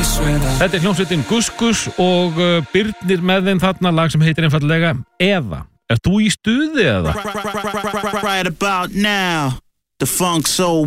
Þetta hljómsveitin Gus Gus og Birnir með þeim þarna lag sem heitir einfallega Eða. Ert þú í stuði eða? Right about now, the funk soul